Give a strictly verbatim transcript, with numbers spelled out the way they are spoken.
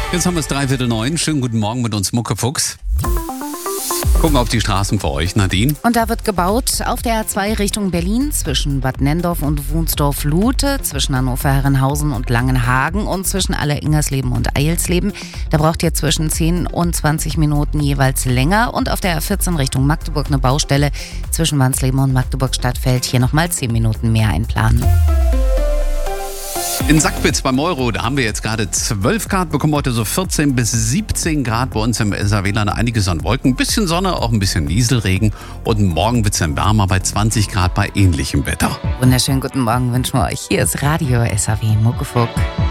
Jetzt haben wir es dreiviertel neun. Schönen guten Morgen mit uns, Muckefuchs. Gucken auf die Straßen für euch, Nadine. Und da wird gebaut auf der A zwei Richtung Berlin zwischen Bad Nenndorf und Wunsdorf-Lute, zwischen Hannover-Herrenhausen und Langenhagen und zwischen Aller-Ingersleben und Eilsleben. Da braucht ihr zwischen zehn und zwanzig Minuten jeweils länger. Und auf der A vierzehn Richtung Magdeburg eine Baustelle zwischen Wansleben und Magdeburg-Stadtfeld. Hier nochmal zehn Minuten mehr einplanen. In Sackbitz beim Euro, da haben wir jetzt gerade zwölf Grad, bekommen heute so vierzehn bis siebzehn Grad bei uns im S A W-Land. Einiges an Wolken, ein bisschen Sonne, auch ein bisschen Nieselregen. Und morgen wird es dann wärmer bei zwanzig Grad bei ähnlichem Wetter. Wunderschönen guten Morgen wünschen wir euch. Hier ist Radio S A W Muckefuck.